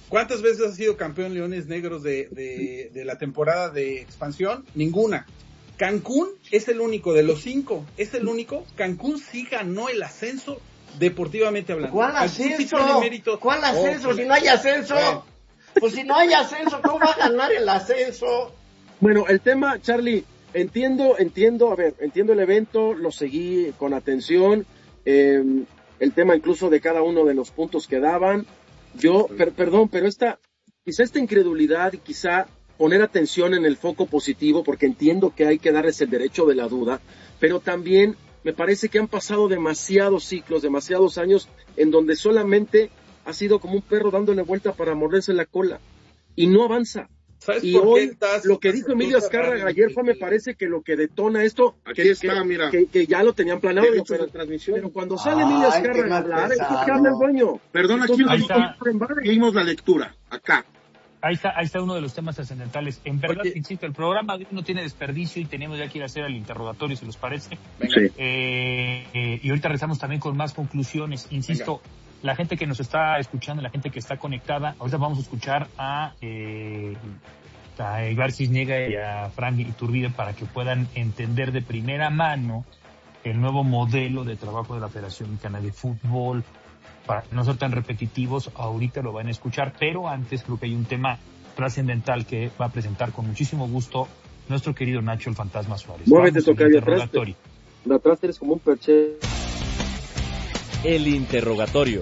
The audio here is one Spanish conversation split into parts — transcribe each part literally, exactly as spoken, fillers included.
¿Cuántas veces ha sido campeón Leones Negros de, de, de la temporada de expansión? Ninguna. Cancún es el único, de los cinco, es el único. Cancún sí ganó el ascenso deportivamente hablando. ¿Cuál ascenso? Sí ¿Cuál ascenso? Oh, si no hay ascenso, eh. pues si no hay ascenso, ¿cómo va a ganar el ascenso? Bueno, el tema, Charlie, entiendo, entiendo, a ver, entiendo el evento, lo seguí con atención, eh, el tema incluso de cada uno de los puntos que daban. Yo, per, perdón, pero esta, quizá esta incredulidad y quizá poner atención en el foco positivo, porque entiendo que hay que darles el derecho de la duda, pero también me parece que han pasado demasiados ciclos, demasiados años, en donde solamente ha sido como un perro dándole vuelta para morderse la cola, y no avanza. Y hoy, estás, lo que dijo Emilio Azcárraga ayer fue, me parece que lo que detona esto, Aquí que, está, que, mira. que, que ya lo tenían planeado, dicho, pero, la transmisión. pero cuando sale Ay, Emilio Azcárraga a hablar, es que habla el dueño. Perdón, aquí vimos la lectura, acá. Ahí está, ahí está uno de los temas trascendentales. En verdad, Oye. insisto, el programa no tiene desperdicio y tenemos ya que ir a hacer el interrogatorio, si les parece. Sí. Eh, eh, y ahorita regresamos también con más conclusiones. Insisto, Venga. la gente que nos está escuchando, la gente que está conectada, ahorita vamos a escuchar a, eh, a Edgar Cisniega y a Frank Iturbide para que puedan entender de primera mano el nuevo modelo de trabajo de la Federación Mexicana de Fútbol. Para no ser tan repetitivos, ahorita lo van a escuchar, pero antes creo que hay un tema trascendental que va a presentar con muchísimo gusto nuestro querido Nacho el Fantasma Suárez. Muévete, tocayo, atrás, de atrás eres como un perche. El interrogatorio.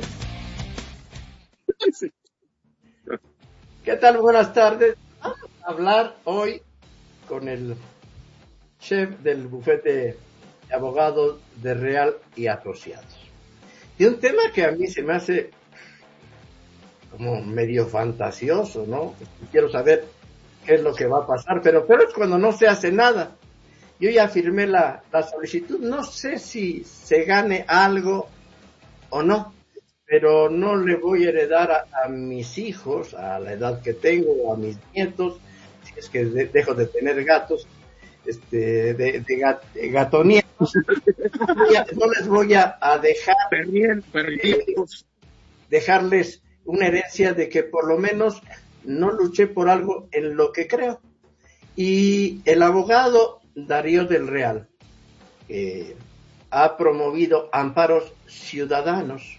¿Qué tal? Buenas tardes. Vamos a hablar hoy con el chef del bufete de abogados de Real y Asociados. Y un tema que a mí se me hace como medio fantasioso, ¿no? Quiero saber qué es lo que va a pasar, pero, pero es cuando no se hace nada. Yo ya firmé la, la solicitud, no sé si se gane algo o no, pero no le voy a heredar a, a mis hijos, a la edad que tengo, a mis nietos, si es que de, dejo de tener gatos, este de, de, gat, de gatonietos, no les voy a, a dejar eh, dejarles una herencia de que por lo menos no luché por algo en lo que creo. Y el abogado Darío del Real eh, ha promovido amparos ciudadanos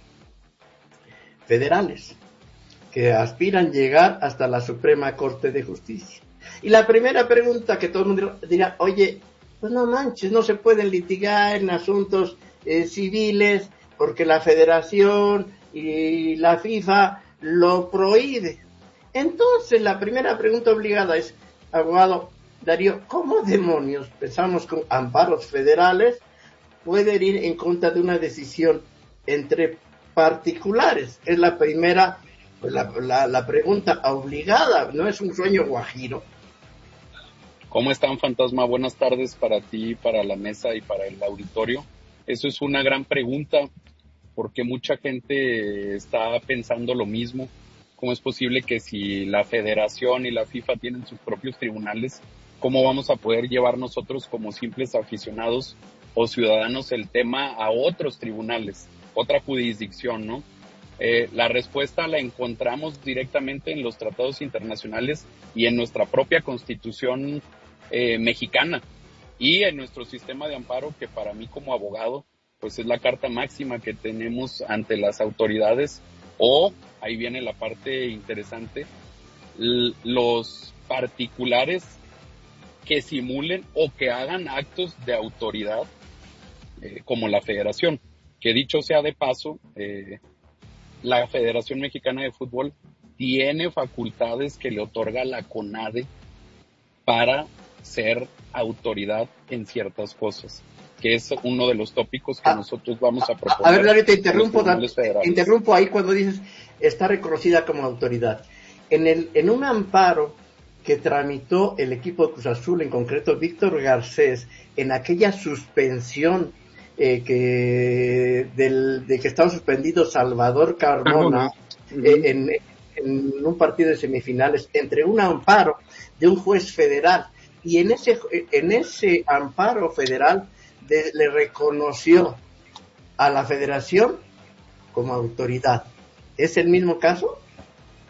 federales que aspiran llegar hasta la Suprema Corte de Justicia. Y la primera pregunta que todo el mundo dirá, oye, pues no manches, no se pueden litigar en asuntos eh, civiles porque la Federación y la FIFA lo prohíbe. Entonces, la primera pregunta obligada es, abogado Darío, ¿cómo demonios pensamos con amparos federales pueden ir en contra de una decisión entre particulares? Es la primera, pues la, la, la pregunta obligada, no es un sueño guajiro. ¿Cómo están, Fantasma? Buenas tardes para ti, para la mesa y para el auditorio. Eso es una gran pregunta, porque mucha gente está pensando lo mismo. ¿Cómo es posible que si la Federación y la FIFA tienen sus propios tribunales, cómo vamos a poder llevar nosotros como simples aficionados o ciudadanos el tema a otros tribunales, otra jurisdicción, ¿no? Eh, la respuesta la encontramos directamente en los tratados internacionales y en nuestra propia Constitución eh, mexicana y en nuestro sistema de amparo, que para mí como abogado pues es la carta máxima que tenemos ante las autoridades, o ahí viene la parte interesante, l- los particulares que simulen o que hagan actos de autoridad eh, como la Federación, que dicho sea de paso, eh, la Federación Mexicana de Fútbol tiene facultades que le otorga la CONADE para ser autoridad en ciertas cosas, que es uno de los tópicos que ah, nosotros vamos a proponer. A ver, Darío, te interrumpo, te interrumpo ahí cuando dices está reconocida como autoridad. En el en un amparo que tramitó el equipo de Cruz Azul, en concreto Víctor Garcés, en aquella suspensión eh, que del de que estaba suspendido Salvador Carmona uh-huh. eh, en, en un partido de semifinales, entre un amparo de un juez federal, y en ese en ese amparo federal de, le reconoció a la Federación como autoridad. ¿Es el mismo caso?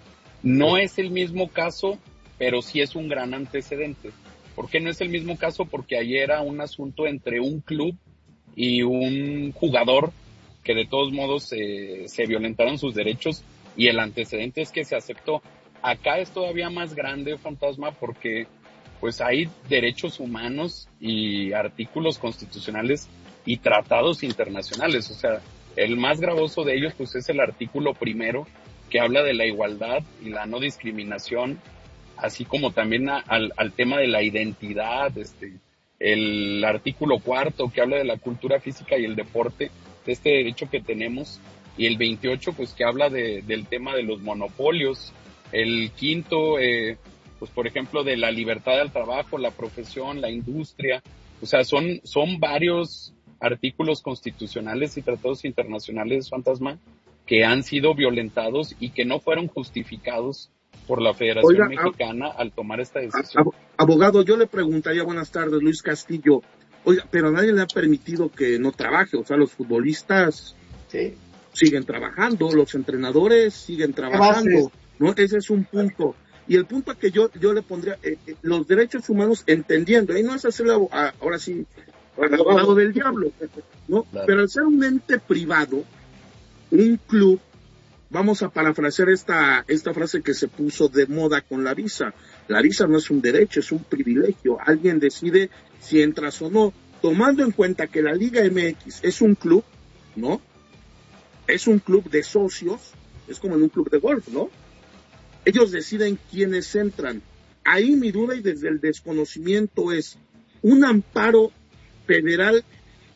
No es el mismo caso, pero sí es un gran antecedente. ¿Por qué no es el mismo caso? Porque ayer era un asunto entre un club y un jugador que de todos modos eh, se violentaron sus derechos y el antecedente es que se aceptó. Acá es todavía más grande, Fantasma, porque pues hay derechos humanos y artículos constitucionales y tratados internacionales. O sea, el más gravoso de ellos pues es el artículo primero, que habla de la igualdad y la no discriminación, así como también a, al, al tema de la identidad, este, el artículo cuarto que habla de la cultura física y el deporte, de este derecho que tenemos, y el veintiocho pues que habla de, del tema de los monopolios, el quinto, eh, pues por ejemplo de la libertad al trabajo, la profesión, la industria, o sea, son, son varios artículos constitucionales y tratados internacionales, Fantasma, que han sido violentados y que no fueron justificados por la Federación Oiga, Mexicana ab- al tomar esta decisión. Ab- abogado, yo le preguntaría, buenas tardes, Luis Castillo, oiga, pero a nadie le ha permitido que no trabaje, o sea, los futbolistas sí. siguen trabajando, los entrenadores siguen trabajando, ¿no? Ese es un punto. Y el punto que yo, yo le pondría, eh, eh, los derechos humanos, entendiendo, y no es hacer ahora sí, abogado del diablo, ¿no? Claro. Pero al ser un ente privado, un club, vamos a parafrasear esta, esta frase que se puso de moda con la visa. La visa no es un derecho, es un privilegio. Alguien decide si entras o no, tomando en cuenta que la Liga M X es un club, ¿no? Es un club de socios, es como en un club de golf, ¿no? Ellos deciden quiénes entran. Ahí mi duda y desde el desconocimiento es un amparo federal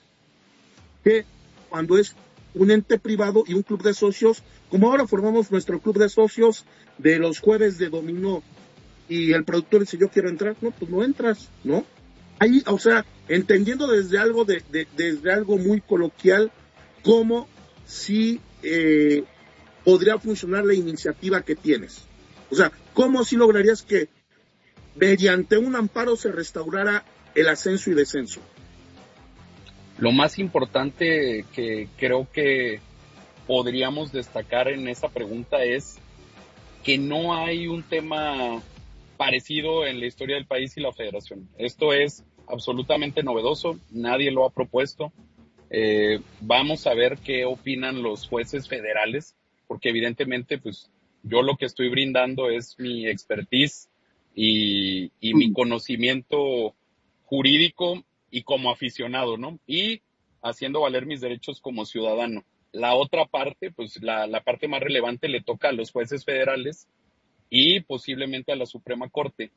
que cuando es un ente privado y un club de socios, como ahora formamos nuestro club de socios de los jueves de dominó y el productor dice yo quiero entrar, no, pues no entras, ¿no? Ahí, o sea, entendiendo desde algo de, de desde algo muy coloquial, cómo si eh, podría funcionar la iniciativa que tienes. O sea, cómo si lograrías que mediante un amparo se restaurara el ascenso y descenso. Lo más importante que creo que podríamos destacar en esa pregunta es que no hay un tema parecido en la historia del país y la federación. Esto es absolutamente novedoso, nadie lo ha propuesto. Eh, vamos a ver qué opinan los jueces federales, porque evidentemente pues yo lo que estoy brindando es mi expertise y, y mi conocimiento jurídico y como aficionado, ¿no? Y haciendo valer mis derechos como ciudadano. La otra parte, pues la, la parte más relevante le toca a los jueces federales y posiblemente a la Suprema Corte.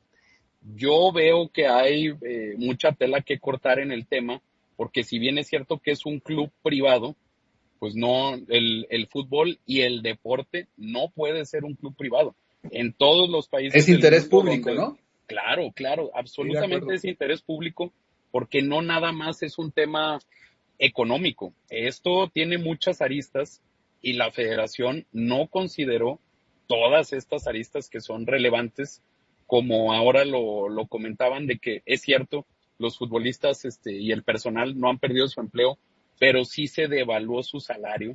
Yo veo que hay eh, mucha tela que cortar en el tema, porque si bien es cierto que es un club privado, pues no, el, el fútbol y el deporte no puede ser un club privado. En todos los países... Es interés público, donde, ¿no? Claro, claro, absolutamente es interés público, porque no nada más es un tema económico. Esto tiene muchas aristas y la federación no consideró todas estas aristas que son relevantes, como ahora lo, lo comentaban, de que es cierto, los futbolistas este, y el personal no han perdido su empleo, pero sí se devaluó su salario.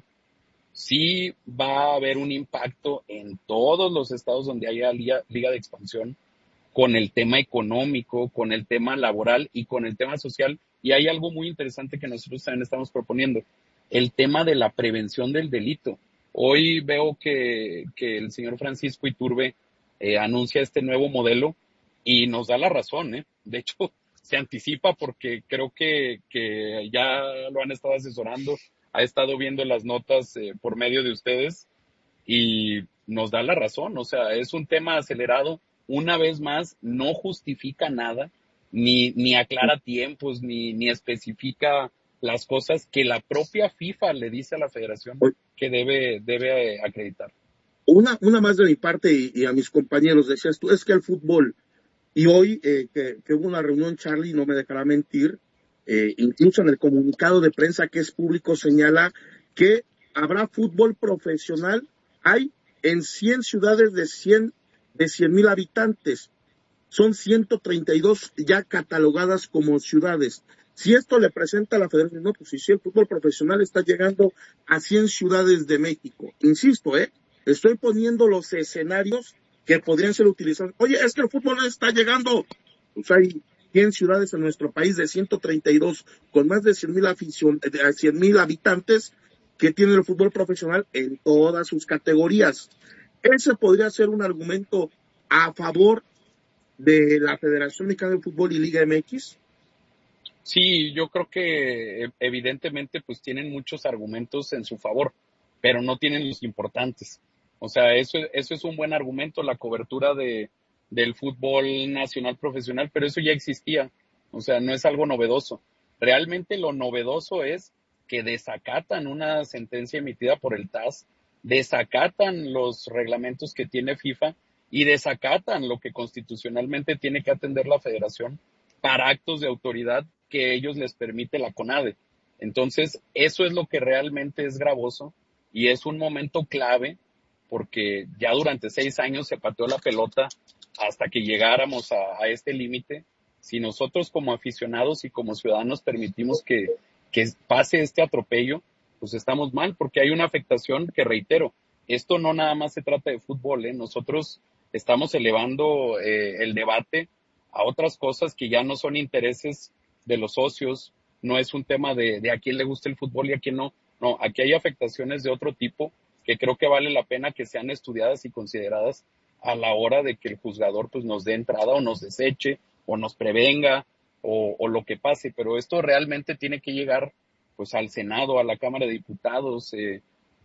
Sí va a haber un impacto en todos los estados donde haya liga, liga de expansión, con el tema económico, con el tema laboral y con el tema social. Y hay algo muy interesante que nosotros también estamos proponiendo, el tema de la prevención del delito. Hoy veo que, que el señor Francisco Iturbe eh, anuncia este nuevo modelo y nos da la razón, ¿eh? De hecho, se anticipa porque creo que, que ya lo han estado asesorando, ha estado viendo las notas eh, por medio de ustedes y nos da la razón. O sea, es un tema acelerado. Una vez más, no justifica nada, ni, ni aclara tiempos, ni, ni especifica las cosas que la propia FIFA le dice a la federación que debe, debe acreditar. Una, una más de mi parte y, y a mis compañeros, decías tú, es que el fútbol, y hoy eh, que, que hubo una reunión, Charlie, no me dejará mentir, eh, incluso en el comunicado de prensa que es público señala que habrá fútbol profesional, hay en cien ciudades de cien de cien mil habitantes, son ciento treinta y dos ya catalogadas como ciudades. Si esto le presenta a la federación, no, pues si el fútbol profesional está llegando a cien ciudades de México. Insisto, eh, estoy poniendo los escenarios que podrían ser utilizadas. Oye, es que el fútbol no está llegando. Pues hay cien ciudades en nuestro país de ciento treinta y dos con más de cien mil afición, cien mil habitantes que tienen el fútbol profesional en todas sus categorías. Ese podría ser un argumento a favor de la Federación Mexicana de Fútbol y Liga M X. Sí, yo creo que evidentemente pues tienen muchos argumentos en su favor, pero no tienen los importantes. O sea, eso, eso es un buen argumento, la cobertura de, del fútbol nacional profesional, pero eso ya existía. O sea, no es algo novedoso. Realmente lo novedoso es que desacatan una sentencia emitida por el T A S, desacatan los reglamentos que tiene FIFA y desacatan lo que constitucionalmente tiene que atender la federación para actos de autoridad que ellos les permite la CONADE. Entonces, eso es lo que realmente es gravoso y es un momento clave porque ya durante seis años se pateó la pelota hasta que llegáramos a, a este límite. Si nosotros como aficionados y como ciudadanos permitimos que, que pase este atropello, pues estamos mal porque hay una afectación que, reitero, esto no nada más se trata de fútbol, ¿eh? Nosotros estamos elevando eh, el debate a otras cosas que ya no son intereses de los socios, no es un tema de, de a quién le gusta el fútbol y a quién no. No, aquí hay afectaciones de otro tipo que creo que vale la pena que sean estudiadas y consideradas a la hora de que el juzgador pues nos dé entrada o nos deseche o nos prevenga o, o lo que pase, pero esto realmente tiene que llegar pues al Senado, a la Cámara de Diputados, eh,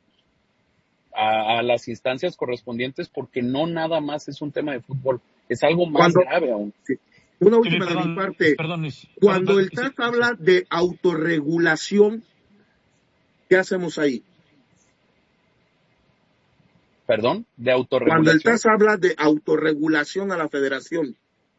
a, a las instancias correspondientes, porque no nada más es un tema de fútbol, es algo más Cuando, grave aún. Sí. Una última Sí, perdón, de mi parte. perdón, Cuando perdón, el T A S habla de autorregulación, ¿qué hacemos ahí? ¿Perdón? ¿De autorregulación? Cuando el T A S habla de autorregulación a la federación.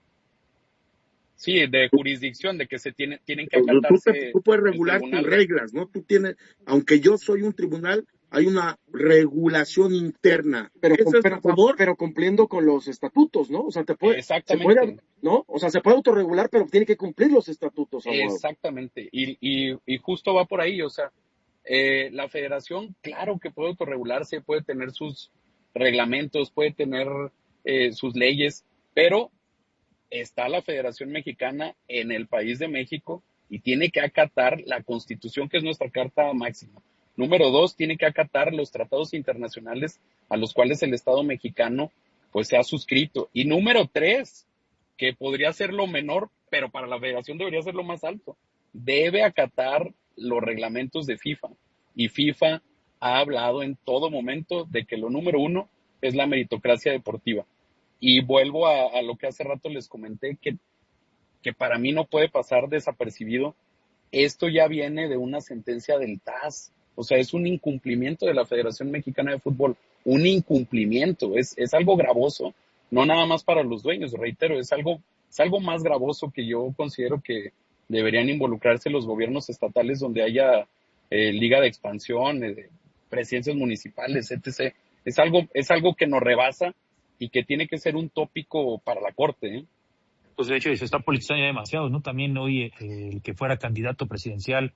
Sí, de jurisdicción, de que se tiene, tienen que Tú, acatarse. te, tú puedes regular tus reglas, ¿no? Tú tienes, aunque yo soy un tribunal, hay una regulación interna. Pero, ¿Eso es pero, a favor? pero cumpliendo con los estatutos, ¿no? O sea, te puede, Exactamente. Se puede, ¿no? O sea, se puede autorregular, pero tiene que cumplir los estatutos. Abogado. Exactamente. Y, y, y justo va por ahí, o sea, eh, la federación, claro que puede autorregularse, puede tener sus reglamentos, puede tener eh, sus leyes, pero está la Federación Mexicana en el país de México y tiene que acatar la Constitución, que es nuestra carta máxima. Número dos, tiene que acatar los tratados internacionales a los cuales el Estado mexicano pues se ha suscrito. Y número tres, que podría ser lo menor, pero para la Federación debería ser lo más alto, debe acatar los reglamentos de FIFA. Y FIFA ha hablado en todo momento de que lo número uno es la meritocracia deportiva. Y vuelvo a, a lo que hace rato les comenté, que, que para mí no puede pasar desapercibido. Esto ya viene de una sentencia del T A S. O sea, es un incumplimiento de la Federación Mexicana de Fútbol. Un incumplimiento. Es, es algo gravoso. No nada más para los dueños, reitero, es algo, es algo más gravoso que yo considero que deberían involucrarse los gobiernos estatales donde haya eh, liga de expansión, eh, presidencias municipales, etcétera. Es algo, es algo que nos rebasa y que tiene que ser un tópico para la Corte, ¿eh? Pues de hecho se está politizando ya demasiado, ¿no? También hoy eh, el que fuera candidato presidencial,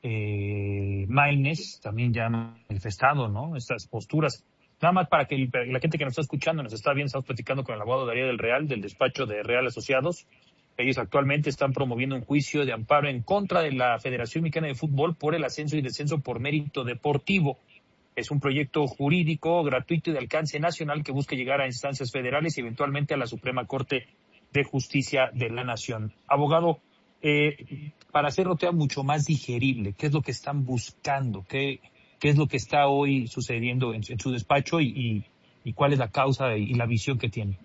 eh, Maínez, también ya ha manifestado, ¿no? Estas posturas. Nada más para que el, la gente que nos está escuchando, nos está viendo, estamos platicando con el abogado Darío del Real, del despacho de Real Asociados. Ellos actualmente están promoviendo un juicio de amparo en contra de la Federación Mexicana de Fútbol por el ascenso y descenso por mérito deportivo. Es un proyecto jurídico gratuito y de alcance nacional que busca llegar a instancias federales y eventualmente a la Suprema Corte de Justicia de la Nación. Abogado, eh, para hacerlo todavía mucho más digerible, ¿qué es lo que están buscando? ¿Qué, qué es lo que está hoy sucediendo en, en su despacho y, y, y cuál es la causa y, y la visión que tiene?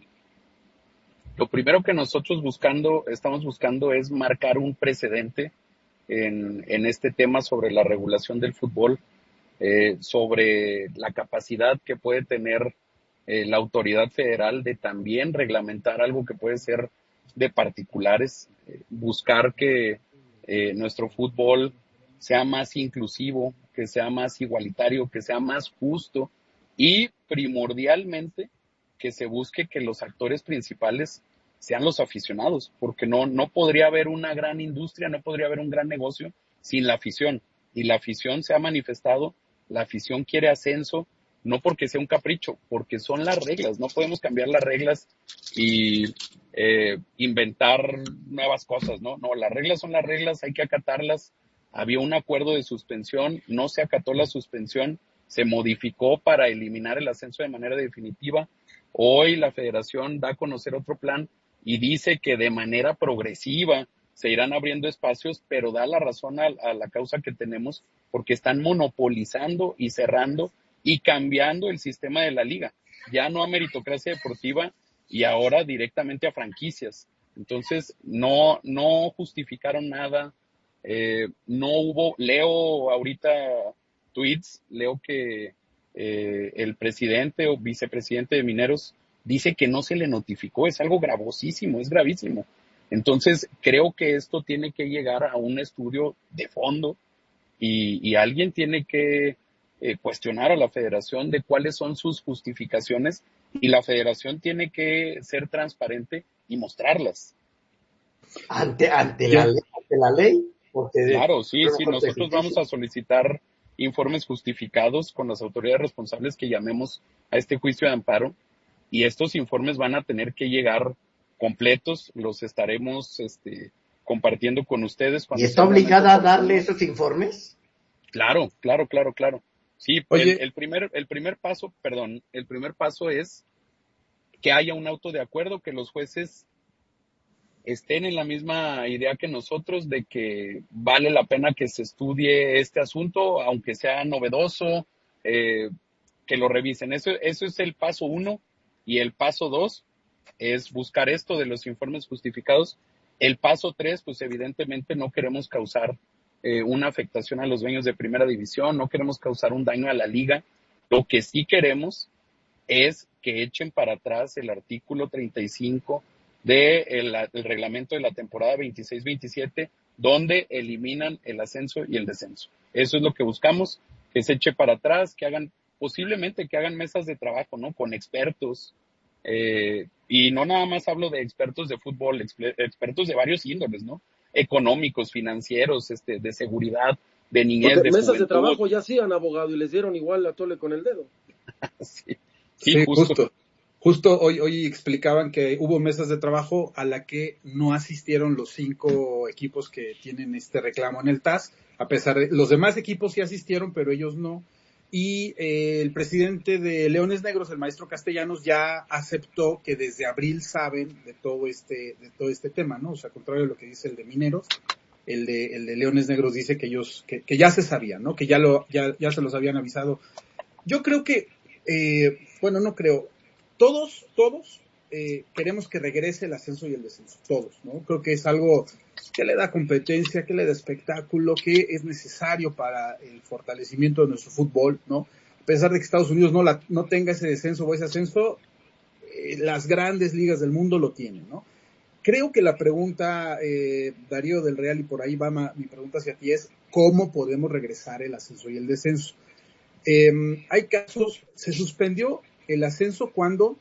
Lo primero que nosotros buscando, estamos buscando es marcar un precedente en, en este tema sobre la regulación del fútbol, eh, sobre la capacidad que puede tener eh, la autoridad federal de también reglamentar algo que puede ser de particulares, eh, buscar que eh, nuestro fútbol sea más inclusivo, que sea más igualitario, que sea más justo y primordialmente que se busque que los actores principales sean los aficionados, porque no, no podría haber una gran industria, no podría haber un gran negocio sin la afición. Y la afición se ha manifestado, la afición quiere ascenso no porque sea un capricho, porque son las reglas, no podemos cambiar las reglas y eh, inventar nuevas cosas, ¿no? No, las reglas son las reglas, hay que acatarlas. Había un acuerdo de suspensión, no se acató la suspensión, se modificó para eliminar el ascenso de manera definitiva. Hoy la federación da a conocer otro plan y dice que de manera progresiva se irán abriendo espacios, pero da la razón a, a la causa que tenemos porque están monopolizando y cerrando y cambiando el sistema de la liga. Ya no a meritocracia deportiva y ahora directamente a franquicias. Entonces, no, no justificaron nada. Eh, no hubo, leo ahorita tweets, leo que eh, el presidente o vicepresidente de Mineros dice que no se le notificó. Es algo gravosísimo, es gravísimo. Entonces, creo que esto tiene que llegar a un estudio de fondo y, y alguien tiene que eh, cuestionar a la federación de cuáles son sus justificaciones y la federación tiene que ser transparente y mostrarlas. Ante, ante, la, ley, ante la ley. Porque claro, sí, sí, nosotros vamos a solicitar informes justificados con las autoridades responsables que llamemos a este juicio de amparo y estos informes van a tener que llegar completos, los estaremos este, compartiendo con ustedes. ¿Y está obligada a darle esos informes? Claro, claro, claro, claro. Sí, el, el primer, el primer paso, perdón, el primer paso es que haya un auto de acuerdo, que los jueces estén en la misma idea que nosotros de que vale la pena que se estudie este asunto, aunque sea novedoso, eh, que lo revisen. Eso, eso es el paso uno. Y el paso dos es buscar esto de los informes justificados. El paso tres, pues evidentemente no queremos causar eh, una afectación a los dueños de primera división, no queremos causar un daño a la liga. Lo que sí queremos es que echen para atrás el artículo treinta y cinco del de el reglamento de la temporada veintiséis veintisiete, donde eliminan el ascenso y el descenso. Eso es lo que buscamos, que se eche para atrás, que hagan, posiblemente que hagan mesas de trabajo, ¿no? Con expertos, eh, y no nada más hablo de expertos de fútbol, exper- expertos de varios índoles, ¿no? Económicos, financieros, este, de seguridad, de niñez, porque de mesas juventud. De trabajo ya hacían, abogado, y les dieron igual la tole con el dedo. sí, sí, sí, justo. justo. Justo hoy, hoy explicaban que hubo mesas de trabajo a la que no asistieron los cinco equipos que tienen este reclamo en el T A S, a pesar de los demás equipos sí asistieron, pero ellos no. Y eh, el presidente de Leones Negros, el maestro Castellanos, ya aceptó que desde abril saben de todo este, de todo este tema, ¿no? O sea, contrario a lo que dice el de Mineros, el de, el de Leones Negros dice que ellos, que, que ya se sabía, ¿no? Que ya lo, ya, ya se los habían avisado. Yo creo que, eh, bueno, no creo. Todos, todos eh, queremos que regrese el ascenso y el descenso, todos, ¿no? Creo que es algo que le da competencia, que le da espectáculo, que es necesario para el fortalecimiento de nuestro fútbol, ¿no? A pesar de que Estados Unidos no, la, no tenga ese descenso o ese ascenso, eh, las grandes ligas del mundo lo tienen, ¿no? Creo que la pregunta, eh, Darío del Real, y por ahí va ma, mi pregunta hacia ti, es ¿cómo podemos regresar el ascenso y el descenso? Eh, hay casos, se suspendió el ascenso cuando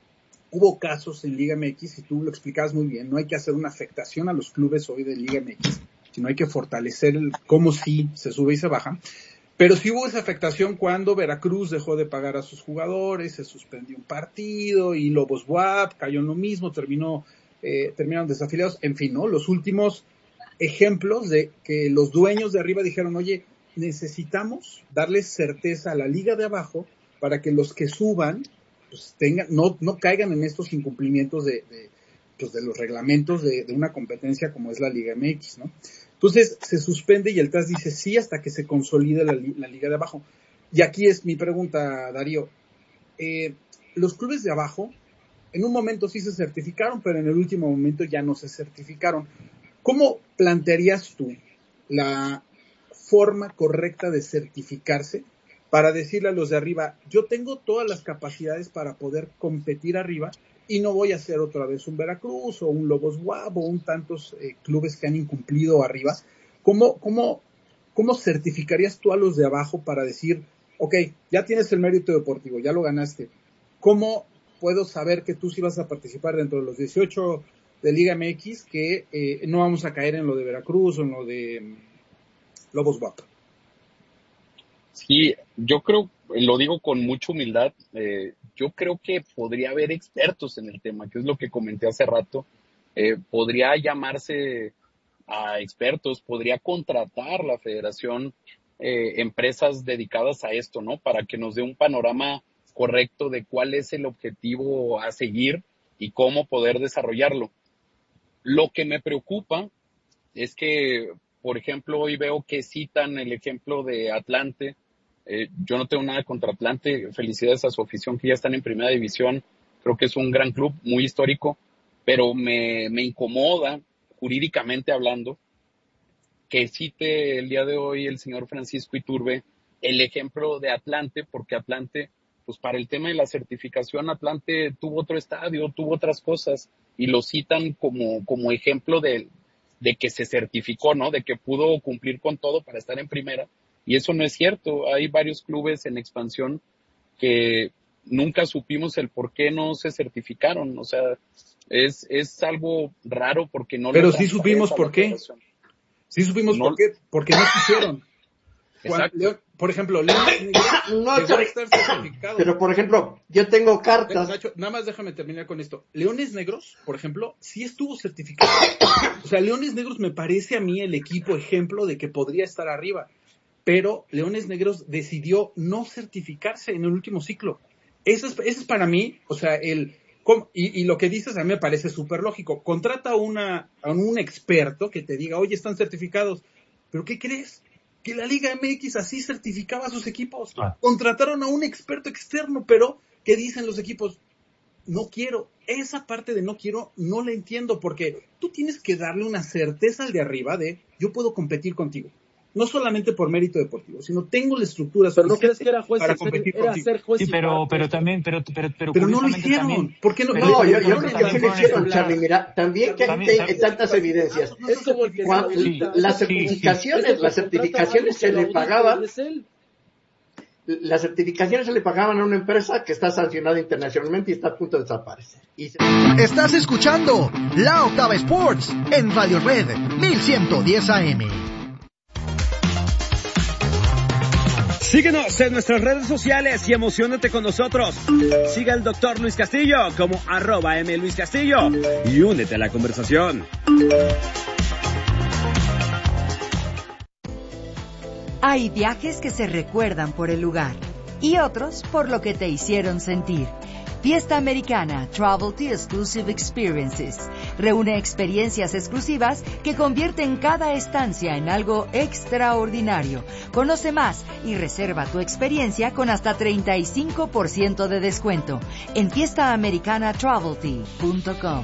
hubo casos en Liga M X, y tú lo explicabas muy bien, no hay que hacer una afectación a los clubes hoy de Liga M X, sino hay que fortalecer el, cómo sí se sube y se baja, pero sí hubo esa afectación cuando Veracruz dejó de pagar a sus jugadores, se suspendió un partido, y Lobos W A P cayó en lo mismo, terminó, eh, terminaron desafiliados, en fin, ¿no? Los últimos ejemplos de que los dueños de arriba dijeron, oye, necesitamos darles certeza a la liga de abajo para que los que suban pues tengan, no, no caigan en estos incumplimientos de, de, pues de los reglamentos de, de una competencia como es la Liga M X, ¿no? Entonces se suspende y el T A S dice sí hasta que se consolide la, la liga de abajo. Y aquí es mi pregunta, Darío. Eh, los clubes de abajo en un momento sí se certificaron, pero en el último momento ya no se certificaron. ¿Cómo plantearías tú la forma correcta de certificarse para decirle a los de arriba, yo tengo todas las capacidades para poder competir arriba y no voy a ser otra vez un Veracruz o un Lobos W A P o un tantos eh, clubes que han incumplido arriba? ¿Cómo, cómo, ¿Cómo certificarías tú a los de abajo para decir, ok, ya tienes el mérito deportivo, ya lo ganaste? ¿Cómo puedo saber que tú sí vas a participar dentro de los dieciocho de Liga M X, que eh, no vamos a caer en lo de Veracruz o en lo de um, Lobos W A P? Sí, yo creo, lo digo con mucha humildad, eh, yo creo que podría haber expertos en el tema, que es lo que comenté hace rato. Eh, podría llamarse a expertos, podría contratar la federación eh, empresas dedicadas a esto, ¿no? Para que nos dé un panorama correcto de cuál es el objetivo a seguir y cómo poder desarrollarlo. Lo que me preocupa es que, por ejemplo, hoy veo que citan el ejemplo de Atlante. Eh, yo no tengo nada contra Atlante, felicidades a su afición que ya están en primera división, creo que es un gran club, muy histórico, pero me, me incomoda, jurídicamente hablando, que cite el día de hoy el señor Francisco Iturbe el ejemplo de Atlante, porque Atlante, pues para el tema de la certificación, Atlante tuvo otro estadio, tuvo otras cosas, y lo citan como, como ejemplo de, de que se certificó, ¿no? De que pudo cumplir con todo para estar en primera, y eso no es cierto. Hay varios clubes en expansión que nunca supimos el por qué no se certificaron, o sea, es, es algo raro porque no... Pero sí supimos por qué. Sí supimos no, por qué, porque no quisieron. Exacto. León, por ejemplo, León no, llegó a estar certificado. Pero, por ejemplo, yo tengo cartas. Nacho, nada más déjame terminar con esto. Leones Negros, por ejemplo, sí estuvo certificado. O sea, Leones Negros me parece a mí el equipo ejemplo de que podría estar arriba. Pero Leones Negros decidió no certificarse en el último ciclo. Eso es, eso es para mí, o sea, el... Y, y lo que dices a mí me parece súper lógico. Contrata una, a un experto que te diga, oye, están certificados. ¿Pero qué crees? Que la Liga M X así certificaba a sus equipos. Ah. Contrataron a un experto externo, pero ¿qué dicen los equipos? No quiero. Esa parte de no quiero no la entiendo, porque tú tienes que darle una certeza al de arriba de yo puedo competir contigo. No solamente por mérito deportivo, sino tengo la estructura pero no crees que era juez para competir era contigo. Ser juez sí, pero, pero también, pero, pero, pero, pero no lo hicieron. También, ¿Por qué no? No, yo, yo creo que lo hicieron, Charlie. Mira, también que hay tantas evidencias. Cuando, sí, las certificaciones, sí, sí. las certificaciones se le pagaban. Las certificaciones se le pagaban a una empresa que está sancionada internacionalmente y está a punto de desaparecer. Y se... Estás escuchando La Octava Sports en Radio Red mil ciento diez A M. Síguenos en nuestras redes sociales y emocionate con nosotros. Siga al doctor Luis Castillo como arroba M Luis Castillo y únete a la conversación. Hay viajes que se recuerdan por el lugar y otros por lo que te hicieron sentir. Fiesta Americana Travelty Exclusive Experiences reúne experiencias exclusivas que convierten cada estancia en algo extraordinario. Conoce más y reserva tu experiencia con hasta treinta y cinco por ciento de descuento en fiesta americana travelty punto com.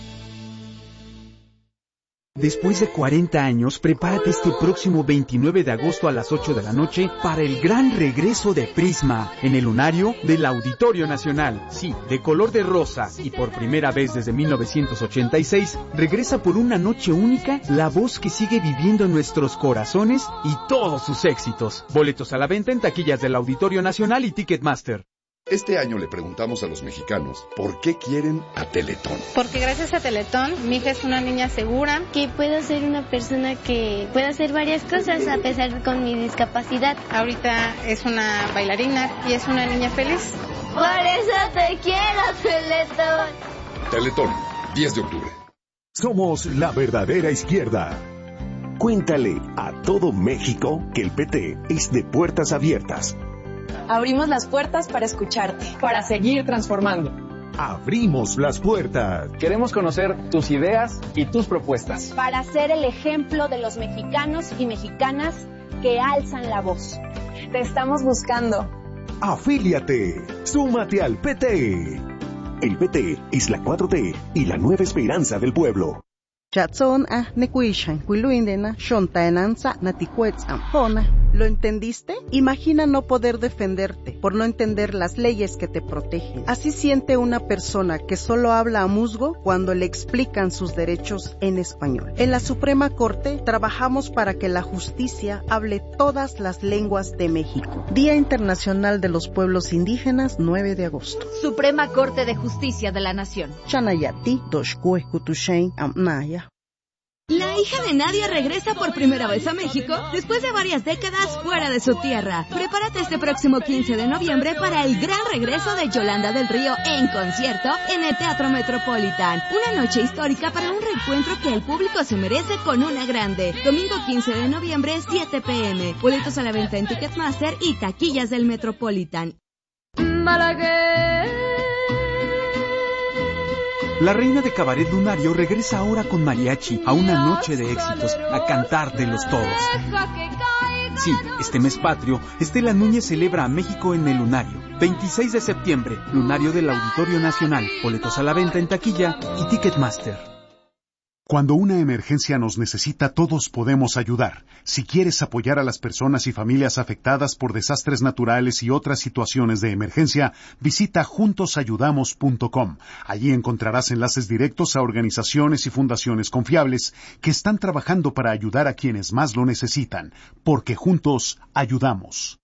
Después de cuarenta años, prepárate este próximo veintinueve de agosto a las ocho de la noche para el gran regreso de Prisma en el lunario del Auditorio Nacional. Sí, de color de rosa y por primera vez desde mil novecientos ochenta y seis, regresa por una noche única la voz que sigue viviendo en nuestros corazones y todos sus éxitos. Boletos a la venta en taquillas del Auditorio Nacional y Ticketmaster. Este año le preguntamos a los mexicanos por qué quieren a Teletón. Porque gracias a Teletón, mi hija es una niña segura. Que puedo ser una persona que pueda hacer varias cosas a pesar de con mi discapacidad. Ahorita es una bailarina y es una niña feliz. Por eso te quiero, Teletón. Teletón, diez de octubre. Somos la verdadera izquierda. Cuéntale a todo México que el P T es de puertas abiertas. Abrimos las puertas para escucharte, para seguir transformando. Abrimos las puertas. Queremos conocer tus ideas y tus propuestas. Para ser el ejemplo de los mexicanos y mexicanas que alzan la voz. Te estamos buscando. Afíliate. Súmate al P T. El P T es la cuatro T y la nueva esperanza del pueblo. ¿Lo entendiste? Imagina no poder defenderte por no entender las leyes que te protegen. Así siente una persona que solo habla a musgo cuando le explican sus derechos en español. En la Suprema Corte trabajamos para que la justicia hable todas las lenguas de México. Día Internacional de los Pueblos Indígenas, nueve de agosto. Suprema Corte de Justicia de la Nación. Chanayati, Doshkue Kutushain, Amnaya. La hija de Nadia regresa por primera vez a México después de varias décadas fuera de su tierra. Prepárate este próximo quince de noviembre para el gran regreso de Yolanda del Río en concierto en el Teatro Metropolitan. Una noche histórica para un reencuentro que el público se merece con una grande. Domingo quince de noviembre, siete pe eme. Boletos a la venta en Ticketmaster y taquillas del Metropolitan. Malagueña. La reina de cabaret lunario regresa ahora con mariachi a una noche de éxitos, a cantártelos todos. Sí, este mes patrio, Estela Núñez celebra a México en el Lunario. veintiséis de septiembre, Lunario del Auditorio Nacional. Boletos a la venta en taquilla y Ticketmaster. Cuando una emergencia nos necesita, todos podemos ayudar. Si quieres apoyar a las personas y familias afectadas por desastres naturales y otras situaciones de emergencia, visita juntos ayudamos punto com. Allí encontrarás enlaces directos a organizaciones y fundaciones confiables que están trabajando para ayudar a quienes más lo necesitan, porque juntos ayudamos.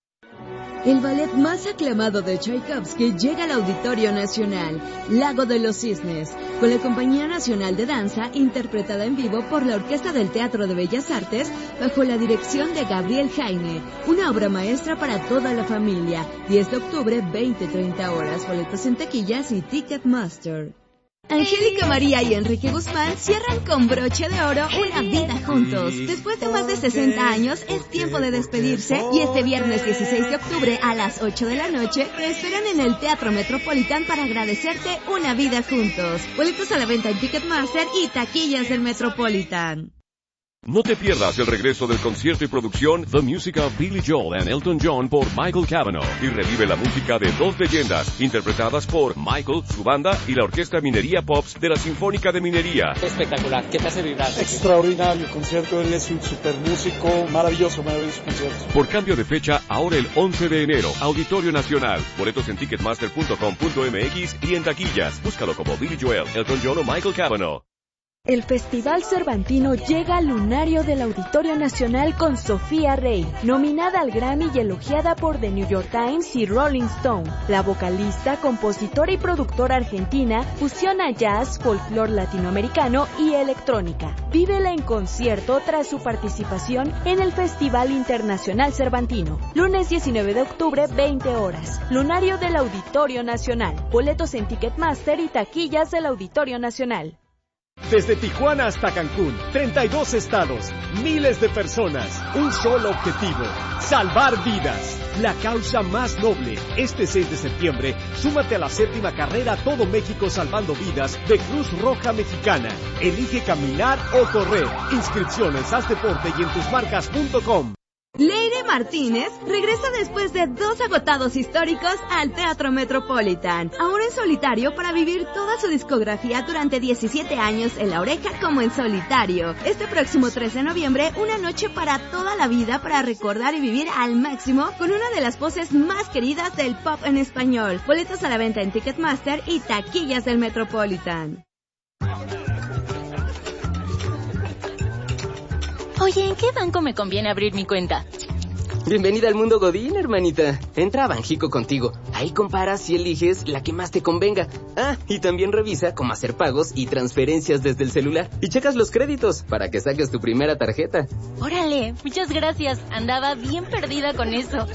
El ballet más aclamado de Tchaikovsky llega al Auditorio Nacional, Lago de los Cisnes, con la Compañía Nacional de Danza, interpretada en vivo por la Orquesta del Teatro de Bellas Artes, bajo la dirección de Gabriel Jaime. Una obra maestra para toda la familia. diez de octubre, veinte treinta horas. Boletos en taquillas y Ticketmaster. Angélica María y Enrique Guzmán cierran con broche de oro una vida juntos. Después de más de sesenta años, es tiempo de despedirse y este viernes dieciséis de octubre a las ocho de la noche te esperan en el Teatro Metropolitan para agradecerte una vida juntos. Boletos a la venta en Ticketmaster y taquillas del Metropolitan. No te pierdas el regreso del concierto y producción The Music of Billy Joel and Elton John por Michael Cavanaugh y revive la música de dos leyendas interpretadas por Michael, su banda y la Orquesta Minería Pops de la Sinfónica de Minería. Espectacular, ¿qué te hace vibrar? Extraordinario concierto, él es un super músico, maravilloso, maravilloso concierto. Por cambio de fecha, ahora el once de enero, Auditorio Nacional. Boletos en ticketmaster punto com punto eme equis y en taquillas. Búscalo como Billy Joel, Elton John o Michael Cavanaugh. El Festival Cervantino llega al Lunario del Auditorio Nacional con Sofía Rey, nominada al Grammy y elogiada por The New York Times y Rolling Stone. La vocalista, compositora y productora argentina fusiona jazz, folclore latinoamericano y electrónica. Vívela en concierto tras su participación en el Festival Internacional Cervantino. Lunes diecinueve de octubre, veinte horas. Lunario del Auditorio Nacional. Boletos en Ticketmaster y taquillas del Auditorio Nacional. Desde Tijuana hasta Cancún, treinta y dos estados, miles de personas, un solo objetivo, salvar vidas. La causa más noble. Este seis de septiembre, súmate a la séptima carrera Todo México Salvando Vidas de Cruz Roja Mexicana. Elige caminar o correr. Inscripciones, haz deporte y en tus marcas punto com. Leire Martínez regresa después de dos agotados históricos al Teatro Metropolitan, ahora en solitario para vivir toda su discografía durante diecisiete años en La Oreja como en solitario. Este próximo tres de noviembre, una noche para toda la vida para recordar y vivir al máximo con una de las voces más queridas del pop en español. Boletos a la venta en Ticketmaster y taquillas del Metropolitan. Oye, ¿en qué banco me conviene abrir mi cuenta? Bienvenida al mundo Godín, hermanita. Entra a Banjico contigo. Ahí comparas y eliges la que más te convenga. Ah, y también revisa cómo hacer pagos y transferencias desde el celular. Y checas los créditos para que saques tu primera tarjeta. Órale, muchas gracias. Andaba bien perdida con eso.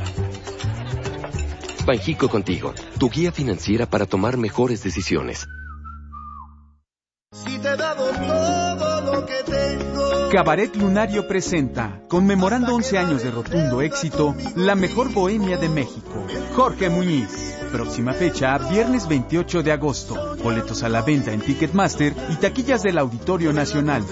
Banjico contigo, tu guía financiera para tomar mejores decisiones. Si te he dado todo lo que tengo. Cabaret Lunario presenta, conmemorando once años de rotundo éxito, la mejor bohemia de México. Jorge Muñiz. Próxima fecha, viernes veintiocho de agosto. Boletos a la venta en Ticketmaster y taquillas del Auditorio Nacional.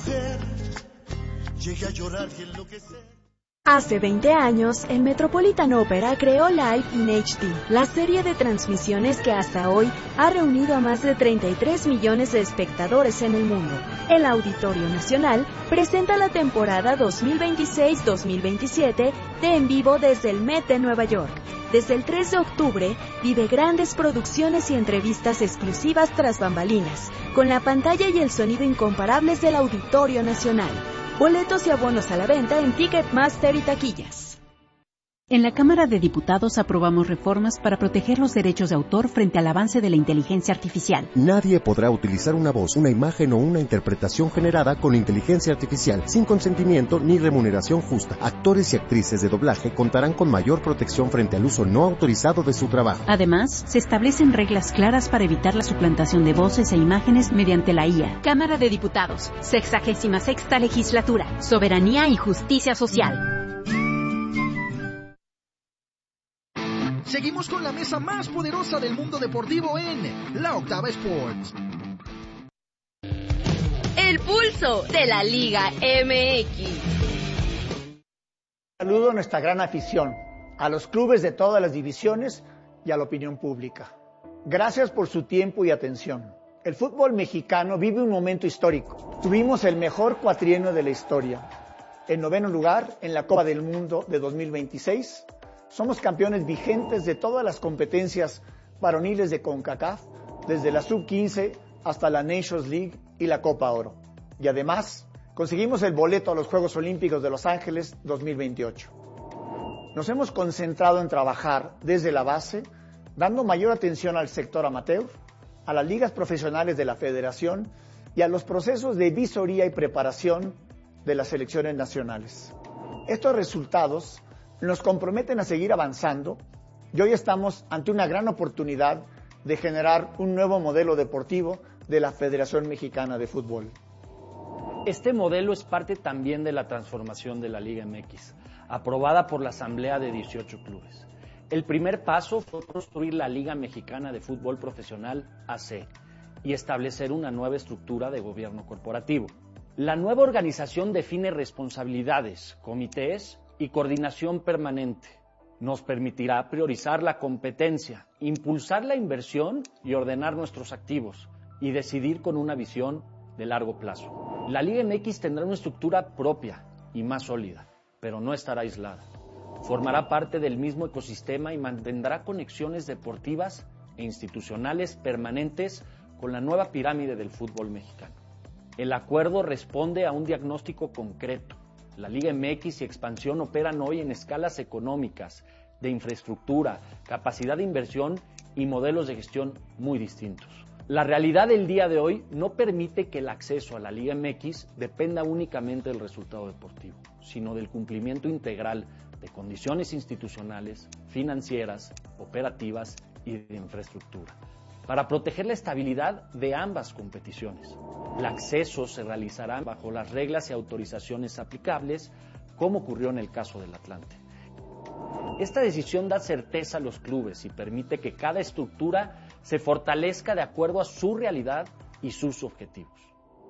Hace veinte años, el Metropolitan Opera creó Live in H D, la serie de transmisiones que hasta hoy ha reunido a más de treinta y tres millones de espectadores en el mundo. El Auditorio Nacional presenta la temporada dos mil veintiséis dos mil veintisiete de En Vivo desde el Met de Nueva York. Desde el tres de octubre, vive grandes producciones y entrevistas exclusivas tras bambalinas, con la pantalla y el sonido incomparables del Auditorio Nacional. Boletos y abonos a la venta en Ticketmaster y taquillas. En la Cámara de Diputados aprobamos reformas para proteger los derechos de autor frente al avance de la inteligencia artificial. Nadie podrá utilizar una voz, una imagen o una interpretación generada con inteligencia artificial sin consentimiento ni remuneración justa. Actores y actrices de doblaje contarán con mayor protección frente al uso no autorizado de su trabajo. Además, se establecen reglas claras para evitar la suplantación de voces e imágenes mediante la I A. Cámara de Diputados, sexagésima sexta legislatura, soberanía y justicia social. Seguimos con la mesa más poderosa del mundo deportivo en La Octava Sports. El pulso de la Liga M X. Saludo a nuestra gran afición, a los clubes de todas las divisiones y a la opinión pública. Gracias por su tiempo y atención. El fútbol mexicano vive un momento histórico. Tuvimos el mejor cuatrienio de la historia. En noveno lugar en la Copa del Mundo de dos mil veintiséis. Somos campeones vigentes de todas las competencias varoniles de CONCACAF, desde la sub quince hasta la Nations League y la Copa Oro. Y además, conseguimos el boleto a los Juegos Olímpicos de Los Ángeles dos mil veintiocho. Nos hemos concentrado en trabajar desde la base, dando mayor atención al sector amateur, a las ligas profesionales de la federación y a los procesos de visoría y preparación de las selecciones nacionales. Estos resultados nos comprometen a seguir avanzando y hoy estamos ante una gran oportunidad de generar un nuevo modelo deportivo de la Federación Mexicana de Fútbol. Este modelo es parte también de la transformación de la Liga M X, aprobada por la Asamblea de dieciocho clubes. El primer paso fue construir la Liga Mexicana de Fútbol Profesional A C y establecer una nueva estructura de gobierno corporativo. La nueva organización define responsabilidades, comités y coordinación permanente. Nos permitirá priorizar la competencia, impulsar la inversión y ordenar nuestros activos y decidir con una visión de largo plazo. La Liga M X tendrá una estructura propia y más sólida, pero no estará aislada. Formará parte del mismo ecosistema y mantendrá conexiones deportivas e institucionales permanentes con la nueva pirámide del fútbol mexicano. El acuerdo responde a un diagnóstico concreto. La Liga M X y Expansión operan hoy en escalas económicas, de infraestructura, capacidad de inversión y modelos de gestión muy distintos. La realidad del día de hoy no permite que el acceso a la Liga M X dependa únicamente del resultado deportivo, sino del cumplimiento integral de condiciones institucionales, financieras, operativas y de infraestructura, para proteger la estabilidad de ambas competiciones. El acceso se realizará bajo las reglas y autorizaciones aplicables, como ocurrió en el caso del Atlante. Esta decisión da certeza a los clubes y permite que cada estructura se fortalezca de acuerdo a su realidad y sus objetivos.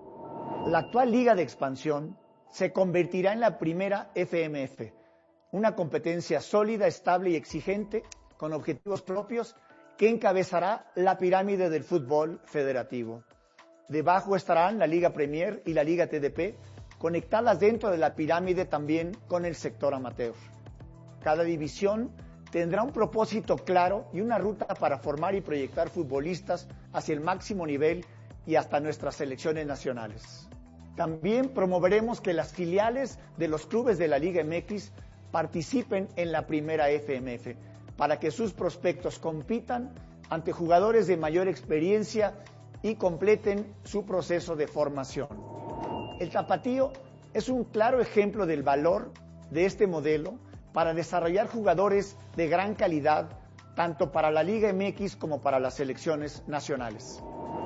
La actual Liga de Expansión se convertirá en la primera F M F, una competencia sólida, estable y exigente, con objetivos propios, que encabezará la pirámide del fútbol federativo. Debajo estarán la Liga Premier y la Liga T D P, conectadas dentro de la pirámide también con el sector amateur. Cada división tendrá un propósito claro y una ruta para formar y proyectar futbolistas hacia el máximo nivel y hasta nuestras selecciones nacionales. También promoveremos que las filiales de los clubes de la Liga M X participen en la primera F M F, para que sus prospectos compitan ante jugadores de mayor experiencia y completen su proceso de formación. El Tapatío es un claro ejemplo del valor de este modelo para desarrollar jugadores de gran calidad, tanto para la Liga M X como para las selecciones nacionales.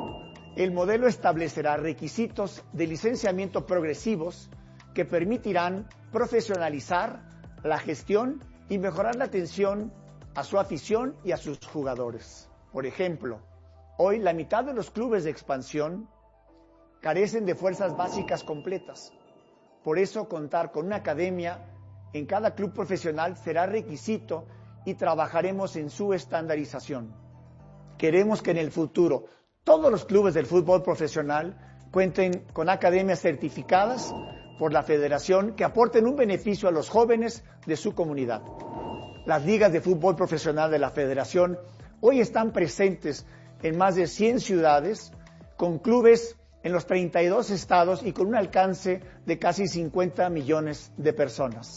El modelo establecerá requisitos de licenciamiento progresivos que permitirán profesionalizar la gestión y mejorar la atención a su afición y a sus jugadores. Por ejemplo, hoy la mitad de los clubes de expansión carecen de fuerzas básicas completas. Por eso, contar con una academia en cada club profesional será requisito y trabajaremos en su estandarización. Queremos que en el futuro todos los clubes del fútbol profesional cuenten con academias certificadas por la federación que aporten un beneficio a los jóvenes de su comunidad. Las ligas de fútbol profesional de la federación hoy están presentes en más de cien ciudades, con clubes en los treinta y dos estados y con un alcance de casi cincuenta millones de personas.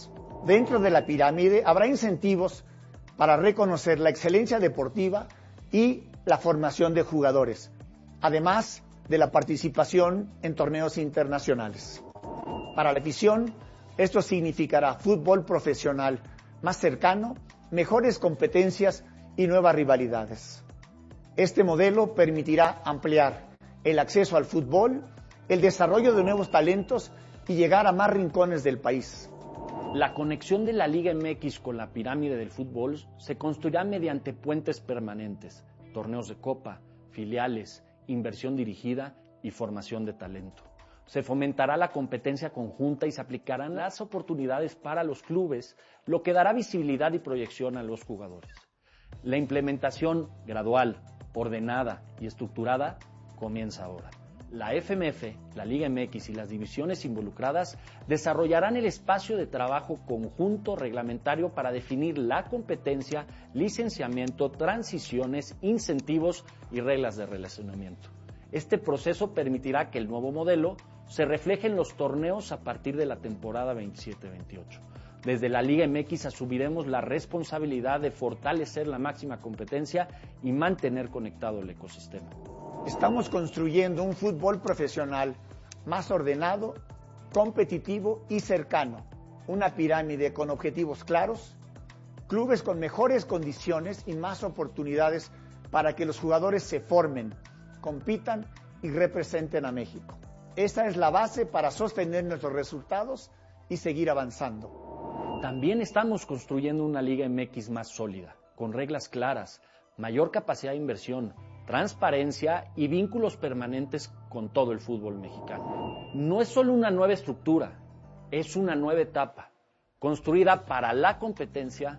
Dentro de la pirámide habrá incentivos para reconocer la excelencia deportiva y la formación de jugadores, además de la participación en torneos internacionales. Para la afición, esto significará fútbol profesional más cercano, mejores competencias y nuevas rivalidades. Este modelo permitirá ampliar el acceso al fútbol, el desarrollo de nuevos talentos y llegar a más rincones del país. La conexión de la Liga M X con la pirámide del fútbol se construirá mediante puentes permanentes, torneos de copa, filiales, inversión dirigida y formación de talento. Se fomentará la competencia conjunta y se aplicarán las oportunidades para los clubes, lo que dará visibilidad y proyección a los jugadores. La implementación gradual, ordenada y estructurada comienza ahora. La F M F, la Liga M X y las divisiones involucradas desarrollarán el espacio de trabajo conjunto reglamentario para definir la competencia, licenciamiento, transiciones, incentivos y reglas de relacionamiento. Este proceso permitirá que el nuevo modelo se refleje en los torneos a partir de la temporada veintisiete veintiocho. Desde la Liga M X asumiremos la responsabilidad de fortalecer la máxima competencia y mantener conectado el ecosistema. Estamos construyendo un fútbol profesional más ordenado, competitivo y cercano, una pirámide con objetivos claros, clubes con mejores condiciones y más oportunidades para que los jugadores se formen, compitan y representen a México. Esta es la base para sostener nuestros resultados y seguir avanzando. También estamos construyendo una Liga M X más sólida, con reglas claras, mayor capacidad de inversión, transparencia y vínculos permanentes con todo el fútbol mexicano. No es solo una nueva estructura, es una nueva etapa, construida para la competencia,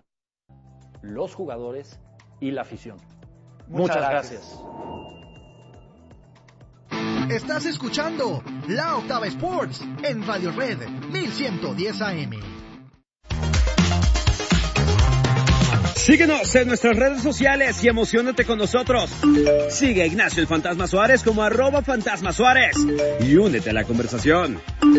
los jugadores y la afición. Muchas, Muchas gracias. gracias. Estás escuchando La Octava Sports en Radio Red mil ciento diez A M. Síguenos en nuestras redes sociales y emociónate con nosotros. Sigue a Ignacio el Fantasma Suárez como arroba Fantasma Suárez y únete a la conversación.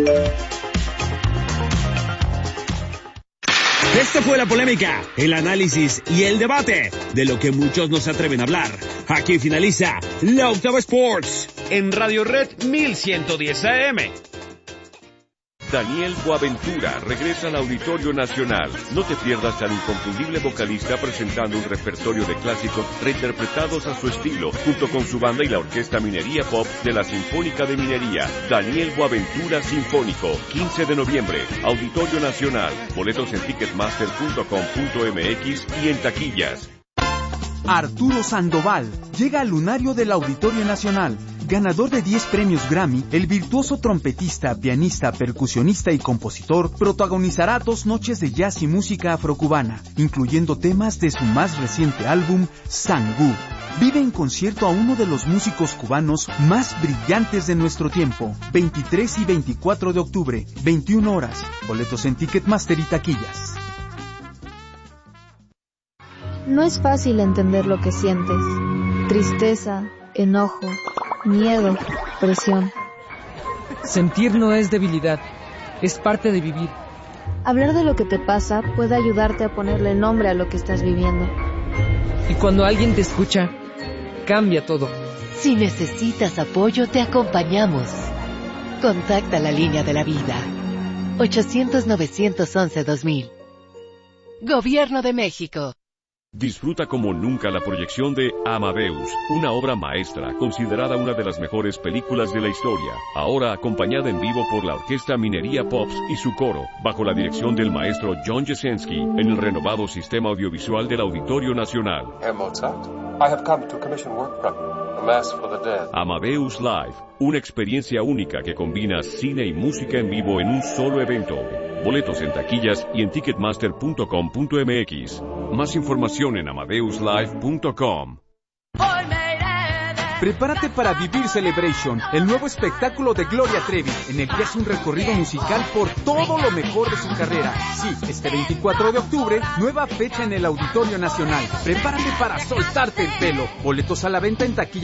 Esta fue la polémica, el análisis y el debate de lo que muchos no se atreven a hablar. Aquí finaliza La Octava Sports en Radio Red mil ciento diez A M. Daniel Boaventura regresa al Auditorio Nacional. No te pierdas al inconfundible vocalista presentando un repertorio de clásicos reinterpretados a su estilo, junto con su banda y la Orquesta Minería Pop de la Sinfónica de Minería. Daniel Boaventura Sinfónico, quince de noviembre, Auditorio Nacional. Boletos en ticketmaster punto com punto m x y en taquillas. Arturo Sandoval llega al lunario del Auditorio Nacional. Ganador de diez premios Grammy, el virtuoso trompetista, pianista, percusionista y compositor protagonizará dos noches de jazz y música afrocubana, incluyendo temas de su más reciente álbum, Sangú. Vive en concierto a uno de los músicos cubanos más brillantes de nuestro tiempo. veintitrés y veinticuatro de octubre, veintiuna horas. Boletos en Ticketmaster y taquillas. No es fácil entender lo que sientes. Tristeza, enojo, miedo, presión. Sentir no es debilidad, es parte de vivir. Hablar de lo que te pasa puede ayudarte a ponerle nombre a lo que estás viviendo. Y cuando alguien te escucha, cambia todo. Si necesitas apoyo, te acompañamos. Contacta la línea de la vida. ochocientos, novecientos once, dos mil. Gobierno de México. Disfruta como nunca la proyección de Amadeus, una obra maestra considerada una de las mejores películas de la historia, ahora acompañada en vivo por la Orquesta Minería Pops y su coro, bajo la dirección del maestro John Jesensky, en el renovado sistema audiovisual del Auditorio Nacional. Herr Mozart, I have come to commission work from you, A Mass for the Dead. Amadeus Live, una experiencia única que combina cine y música en vivo en un solo evento. Boletos en taquillas y en ticketmaster punto com punto m x. Más información en amadeus live punto com. Prepárate para vivir Celebration, el nuevo espectáculo de Gloria Trevi, en el que hace un recorrido musical por todo lo mejor de su carrera. Sí, este veinticuatro de octubre, nueva fecha en el Auditorio Nacional. Prepárate para soltarte el pelo. Boletos a la venta en taquilla.